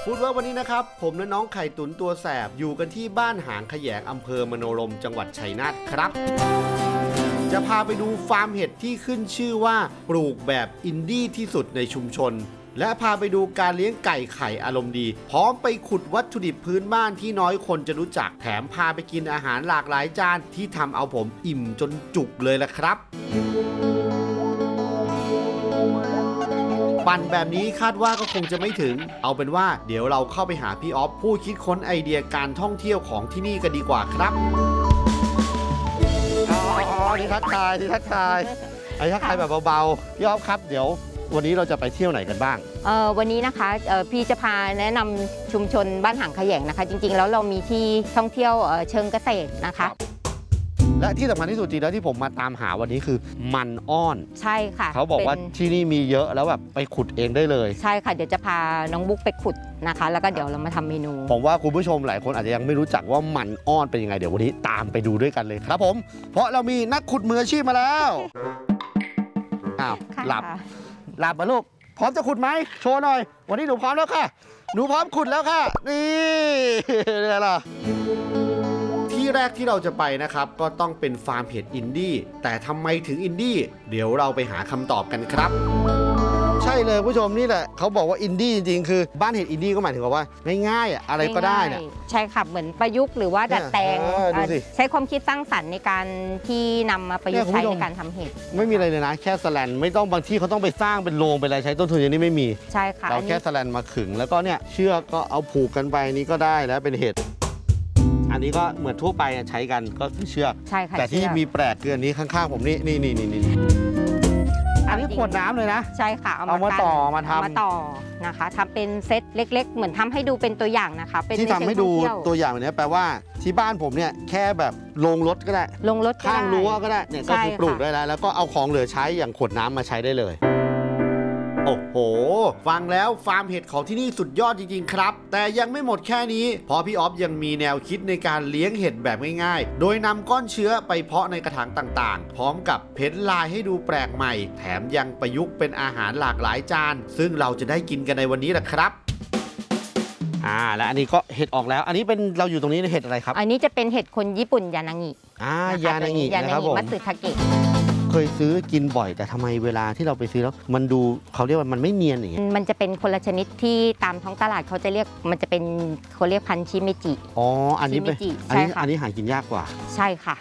ฟู้ดเวิร์กวันนี้นะครับผมและน้องไข่ตุ๋นตัวแสบอยู่กันที่บ้านหางแขยงอำเภอมโนรมจังหวัดชัยนาทครับจะพาไปดูฟาร์มเห็ดที่ขึ้นชื่อว่าปลูกแบบอินดี้ที่สุดในชุมชนและพาไปดูการเลี้ยงไก่ไข่อารมณ์ดีพร้อมไปขุดวัตถุดิบพื้นบ้านที่น้อยคนจะรู้จักแถมพาไปกินอาหารหลากหลายจานที่ทำเอาผมอิ่มจนจุกเลยละครับปั่นแบบนี้คาดว่าก็คงจะไม่ถึงเอาเป็นว่าเดี๋ยวเราเข้าไปหาพี่ออฟผู้คิดค้นไอเดียการท่องเที่ยวของที่นี่กันดีกว่าครับนี่ทักทายทักทายแบบเบาๆพี่ออฟครับเดี๋ยววันนี้เราจะไปเที่ยวไหนกันบ้างวันนี้นะคะพี่จะพาแนะนำชุมชนบ้านหางแขยงนะคะจริงๆแล้วเรามีที่ท่องเที่ยวเชิงเกษตรนะคะและที่สำคัญที่สุดจริงแล้วที่ผมมาตามหาวันนี้คือมันอ้อนใช่ค่ะเขาบอกว่าที่นี่มีเยอะแล้วแบบไปขุดเองได้เลยใช่ค่ะเดี๋ยวจะพาน้องบุ๊กไปขุดนะคะแล้วก็เดี๋ยวเรามาทำเมนูผมว่าคุณผู้ชมหลายคนอาจจะยังไม่รู้จักว่ามันอ้อนเป็นยังไงเดี๋ยววันนี้ตามไปดูด้วยกันเลยครับผมเพราะเรามีนักขุดมืออาชีพมาแล้วอ้าวหลับมาลูกพร้อมจะขุดไหมโชว์หน่อยวันนี้หนูพร้อมแล้วค่ะหนูพร้อมขุดแล้วค่ะนี่นี่ล่ะที่แรกที่เราจะไปนะครับก็ต้องเป็นฟาร์มเห็ดอินดี้แต่ทำไมถึงอินดี้เดี๋ยวเราไปหาคำตอบกันครับใช่เลยผู้ชมนี่แหละเขาบอกว่าอินดี้จริงๆคือบ้านเห็ดอินดี้ก็หมายถึงว่าง่ายๆอะไรก็ได้เนี่ยใช่ค่ะเหมือนประยุกต์หรือว่าดัดแปลงใช้ความคิดสร้างสรรค์ในการที่นำมาประยุกต์ใช้ในการทำเห็ดไม่มีอะไรเลยนะแค่แสแลนไม่ต้องบางที่เขาต้องไปสร้างเป็นโรงเป็นอะไรใช้ต้นทุนอย่างนี้ไม่มีใช่ค่ะเราแค่แสแลนมาขึงแล้วก็เนี่ยเชือกก็เอาผูกกันไปนี้ก็ได้แล้วเป็นเห็ดอันนี้ก็เหมือนทั่วไปใช้กันก็คือเชือกแต่ที่มีแปลกคืออันนี้ข้างๆผมนี่อันนี้ขวดน้ำเลยนะใช่ค่ะเอามาต่อมาทำนะคะทำเป็นเซตเล็กๆเหมือนทำให้ดูเป็นตัวอย่างนะคะที่ทำให้ดูตัวอย่างแบบนี้แปลว่าที่บ้านผมเนี่ยแค่แบบลงรถก็ได้ลงรถข้างรั้วก็ได้เนี่ยก็คือปลูกได้แล้วก็เอาของเหลือใช้อย่างขวดน้ำมาใช้ได้เลยโอ้โหฟังแล้วฟาร์มเห็ดของที่นี่สุดยอดจริงๆครับแต่ยังไม่หมดแค่นี้เพราะพี่ออฟยังมีแนวคิดในการเลี้ยงเห็ดแบบง่ายๆโดยนำก้อนเชื้อไปเพาะในกระถางต่างๆพร้อมกับเพ้นลายให้ดูแปลกใหม่แถมยังประยุกต์เป็นอาหารหลากหลายจานซึ่งเราจะได้กินกันในวันนี้แหละครับและอันนี้ก็เห็ดออกแล้วอันนี้เป็นเราอยู่ตรงนี้เห็ดอะไรครับอันนี้จะเป็นเห็ดคนญี่ปุ่นยานางิยานางินะครับผมมัตสึทาเกะเคยซื้อกินบ่อยแต่ทำไมเวลาที่เราไปซื้อแล้วมันดูเขาเรียกว่ามันไม่เนียนอย่างเงี้ยมันจะเป็นคนละชนิดที่ตามท้องตลาดเขาจะเรียกมันจะเป็นเขาเรียกพันธุ์ชิเมจิอันนี้เป็นอันนี้หากินยากกว่าใช่ค่ะ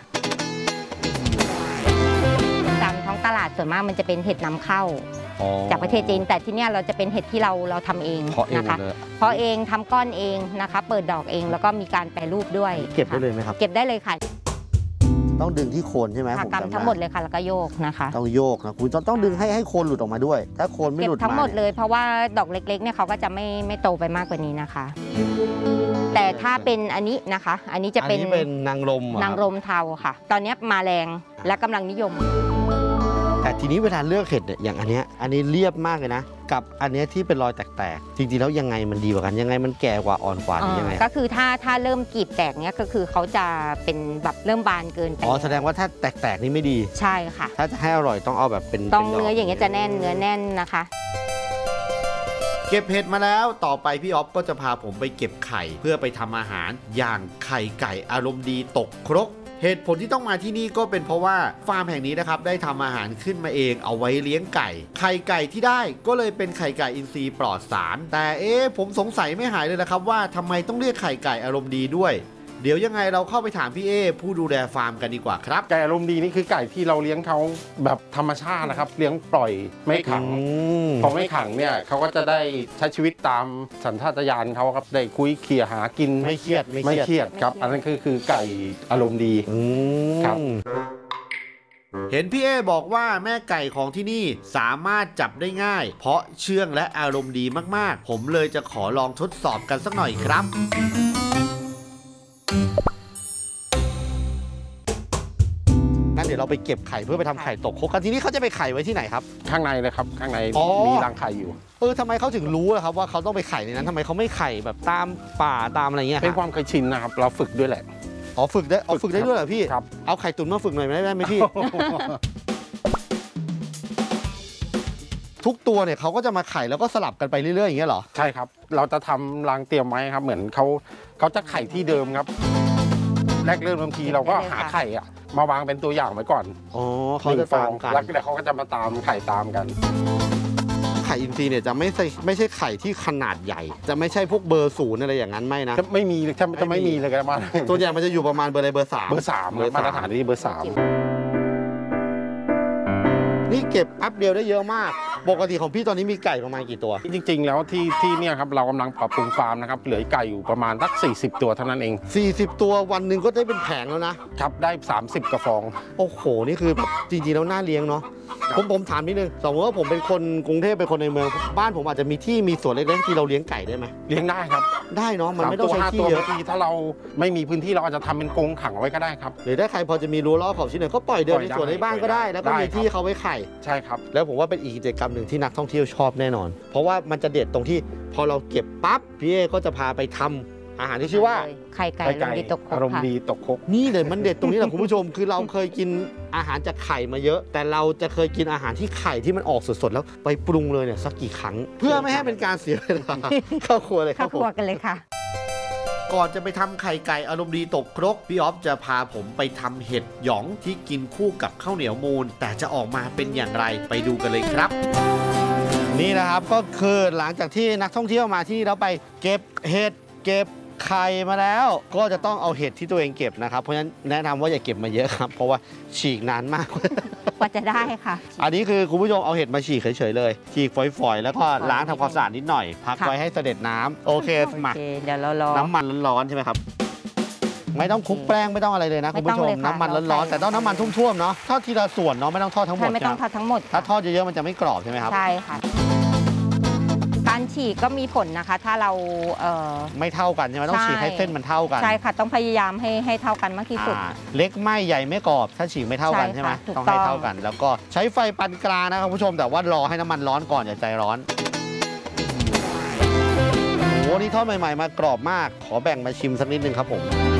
ตามท้องตลาดส่วนมากมันจะเป็นเห็ดนำเข้าจากประเทศจีนแต่ที่นี่เราจะเป็นเห็ดที่เราทำเองนะคะเพราะเองทำก้อนเองนะคะเปิดดอกเองแล้วก็มีการแปรรูปด้วยเก็บได้เลยไหมครับเก็บได้เลยค่ะต้องดึงที่โคนใช่ไหมผมจำทั้งหมดเลยค่ะแล้วก็โยกนะคะต้องโยกนะคุณต้องดึงให้โคนหลุดออกมาด้วยถ้าโคนไม่หลุดทั้งหมดเลยเพราะว่าดอกเล็กๆเนี่ยเขาก็จะไม่โตไปมากกว่านี้นะคะแต่ถ้าเป็นอันนี้นะคะอันนี้จะเป็นนางรมเทาค่ะตอนนี้มาแรงและกำลังนิยมแต่ทีนี้เวลาเลือกเห็ดเนี่ยอย่างอันนี้เรียบมากเลยนะกับอันนี้ที่เป็นรอยแตกๆจริงๆแล้วยังไงมันดีกว่ากันยังไงมันแก่กว่าอ่อนกว่ายังไงก็คือถ้าเริ่มกลีบแตกเนี่ยก็คือเขาจะเป็นแบบเริ่มบานเกินไปแสดงว่าถ้าแตกๆนี่ไม่ดีใช่ค่ะถ้าจะให้อร่อยต้องเอาแบบเป็นต้องเนื้ออย่างเงี้ยจะแน่นเนื้อแน่นนะคะเก็บเห็ดมาแล้วต่อไปพี่ออฟก็จะพาผมไปเก็บไข่เพื่อไปทำอาหารอย่างไข่ไก่อารมณ์ดีตกครกเหตุผลที่ต้องมาที่นี่ก็เป็นเพราะว่าฟาร์มแห่งนี้นะครับได้ทำอาหารขึ้นมาเองเอาไว้เลี้ยงไก่ไข่ไก่ที่ได้ก็เลยเป็นไข่ไก่อินทรีย์ปลอดสารแต่ผมสงสัยไม่หายเลยนะครับว่าทำไมต้องเรียกไข่ไก่อารมณ์ดีด้วยเดี๋ยวยังไงเราเข้าไปถามพี่ผู้ดูแลฟาร์มกันดีกว่าครับไก่อารมณ์ดีนี่คือไก่ที่เราเลี้ยงเขาแบบธรรมชาตินะครับเลี้ยงปล่อยไม่ขังพอไม่ขังเนี่ยเขาก็จะได้ใช้ชีวิตตามสัญชาตญาณเขาครับได้คุยเขี่ยหากินไม่เครียดครับอันนั้นคือไก่อารมณ์ดีครับเห็นพี่บอกว่าแม่ไก่ของที่นี่สามารถจับได้ง่ายเพราะเชื่องและอารมณ์ดีมากๆผมเลยจะขอลองทดสอบกันสักหน่อยครับงั้นเดี๋ยวเราไปเก็บไข่เพื่อไปทำไข่ตกครกกันทีนี้เขาจะไปไข่ไว้ที่ไหนครับข้างในเลยครับข้างในมีรังไข่อยู่ทำไมเขาถึงรู้ล่ะครับว่าเขาต้องไปไข่ในนั้นทำไมเขาไม่ไข่แบบตามป่าตามอะไรเงี้ยเป็นความเคยชินนะครับเราฝึกด้วยแหละฝึกได้ด้วยเหรอพี่ครับเอาไข่ตุ๋นมาฝึกหน่อยได้ไหมพี่ ททุกตัวเนี่ยเขาก็จะมาไข่แล้วก็สลับกันไปเรื่อยๆอย่างเงี้ยเหรอใช่ครับเราจะทำรังเตรียมไว้ครับเหมือนเขาจะไข่ที่เดิมครับแรกเริ่มบางทีเราก็หาไข่อะมาวางเป็นตัวอย่างไว้ก่อนอ๋อเขาจะตามกันแล้วเดี๋ยวเขาก็จะมาตามไข่ตามกันไข่อินทรีย์เนี่ยจะไม่ใช่ไข่ที่ขนาดใหญ่ จะไม่ใช่พวกเบอร์ศูนย์อะไรอย่างนั้นไม่นะจะไม่มีจะไม่มีเลยกันมาตัวใหญ่มันจะอยู่ประมาณเบอร์อะไรเบอร์3 เบอร์3มาตรฐานที่เบอร์3 นี่เก็บแป๊บเดียวได้เยอะมากปกติของพี่ตอนนี้มีไก่ประมาณกี่ตัวจริงๆแล้วที่เนี่ยครับเรากำลังปรับปรุงฟาร์มนะครับเหลือไก่อยู่ประมาณสัก40 ตัวเท่านั้นเอง 40 ตัววันหนึ่งก็ได้เป็นแผงแล้วนะครับได้30 กระฟองโอ้โหนี่คือแบบจริงๆแล้วน่าเลี้ยงเนาะผมถามนิดนึงสมมติว่าผมเป็นคนกรุงเทพเป็นคนในเมืองบ้านผมอาจจะมีที่มีสวนเล็กๆที่เราเลี้ยงไก่ได้ไหมเลี้ยงได้ครับได้เนาะมันไม่ต้องใช้ที่เยอะถ้าเราไม่มีพื้นที่เราอาจจะทำเป็นกรงขังไว้ก็ได้ครับหรือถ้าใครพอจะมีรั้วรอบขอบชิดหน่อยก็ปล่อยเดินในสวนในบ้านก็ได้แล้วก็มีที่เขาไว้ไข่ใช่ครับแล้วผมว่าเป็นอีกกิจกรรมหนึ่งที่นักท่องเที่ยวชอบแน่นอนเพราะว่ามันจะเด็ดตรงที่พอเราเก็บปั๊บพี่เอก็จะพาไปทำอาหารที่ชื่อว่าไข่ไก่อารมณ์ดีตกครกนี่เลยมันเด็ดตรงนี้แหละคุณผู้ชมคือเราเคยกินอาหารจากไข่มาเยอะแต่เราจะเคยกินอาหารที่ไข่ที่มันออกสดๆแล้วไปปรุงเลยเนี่ยสักกี่ครั้งเพื่อไม่ให้เป็นการเสียเวลาเข้าครัวเลยครับผมเข้าครัวกันเลยค่ะก่อนจะไปทำไข่ไก่อารมณ์ดีตกครกพี่ออฟจะพาผมไปทำเห็ดหยองที่กินคู่กับข้าวเหนียวมูนแต่จะออกมาเป็นอย่างไรไปดูกันเลยครับนี่นะครับก็คือหลังจากที่นักท่องเที่ยวมาที่แล้วไปเก็บเห็ดเก็บไข่มาแล้วก็จะต้องเอาเห็ดที่ตัวเองเก็บนะครับเพราะฉะนั้นแนะนำว่าอย่าเก็บมาเยอะครับเพราะว่าฉีกนานมากกว่าจะได้ค่ะอันนี้คือคุณผู้ชมเอาเห็ดมาฉีกเฉยๆเลยฉีกฝอยๆแล้วก็ล้างทำความสะอาดนิดหน่อยพักไว้ให้เสด็จน้ำโอเคมาเดี๋ยวเรารอน้ำมันร้อนๆใช่ไหมครับไม่ต้องคลุกแป้งไม่ต้องอะไรเลยนะคุณผู้ชมน้ำมันร้อนๆแต่ต้องน้ำมันท่วมๆเนาะทอดทีละส่วนเนาะไม่ต้องทอดทั้งหมดไม่ต้องทอดทั้งหมดถ้าทอดเยอะๆมันจะไม่กรอบใช่ไหมครับใช่ค่ะการฉีกก็มีผลนะคะถ้าเราไม่เท่ากันใช่ไหมต้องฉีกให้เส้นมันเท่ากันใช่ค่ะต้องพยายามให้เท่ากันมากที่สุดเล็กไม่ใหญ่ไม่กรอบถ้าฉีกไม่เท่ากันใช่ไหมต้องให้เท่ากันแล้วก็ใช้ไฟปานกลางนะครับคุณผู้ชมแต่ว่ารอให้น้ำมันร้อนก่อนอย่าใจร้อนโอ้นี่ทอดใหม่ๆมากรอบมากขอแบ่งมาชิมสักนิดนึงครับผม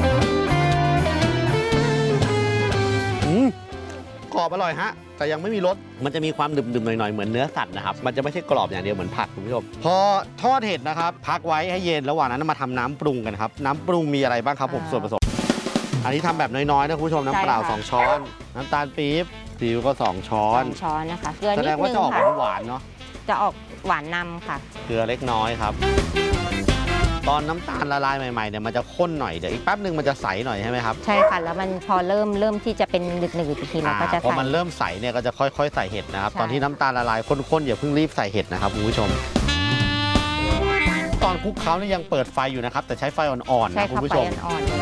กรอบอร่อยฮะแต่ยังไม่มีรสมันจะมีความดึมๆหน่อยๆเหมือนเนื้อสัตว์นะครับมันจะไม่ใช่กรอบอย่างเดียวเหมือนผักคุณผู้ชมพอทอดเห็ดนะครับพักไว้ให้เย็นระหว่างนั้นมาทำน้ำปรุงกันครับน้ำปรุงมีอะไรบ้างครับผมส่วนผสมอันนี้ทำแบบน้อยๆนะคุณผู้ชมน้ำเปล่า2 ช้อนน้ำตาลปี๊บซีอิ๊วก็2 ช้อนนะคะเกลือนิดนึงแสดงว่าจะออกหวานเนาะจะออกหวานนำค่ะเกลือเล็กน้อยครับตอนน้ำตาลละลายใหม่ๆเนี่ยมันจะข้นหน่อยเดี๋ยวอีกแป๊บนึงมันจะใสหน่อยใช่ไหมครับใช่ค่ะแล้วมันพอเริ่มที่จะเป็นหนืดๆทีเราก็จะพอมันเริ่มใสเนี่ยก็จะค่อยๆใส่เห็ดนะครับตอนที่น้ำตาลละลายข้นๆอย่าเพิ่งรีบใส่เห็ดนะครับคุณผู้ชมตอนคลุกเคล้านี่ยังเปิดไฟอยู่นะครับแต่ใช้ไฟอ่อนๆนะคุณผู้ชม